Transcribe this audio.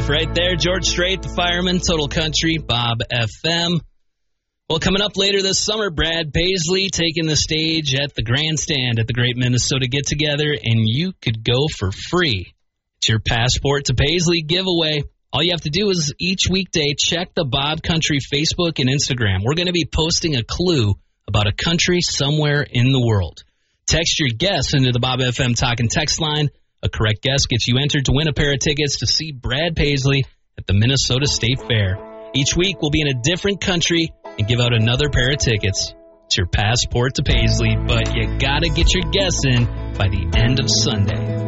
right there. George Strait, the fireman, Total Country, Bob FM. Well, coming up later this summer, Brad Paisley taking the stage at the grandstand at the Great Minnesota Get-Together, and you could go for free. It's your Passport to Paisley giveaway. All you have to do is each weekday check the Bob Country Facebook and Instagram. We're going to be posting a clue about a country somewhere in the world. Text your guess into the Bob FM Talkin' text line. A correct guess gets you entered to win a pair of tickets to see Brad Paisley at the Minnesota State Fair. Each week we'll be in a different country and give out another pair of tickets. It's your Passport to Paisley, but you got to get your guess in by the end of Sunday.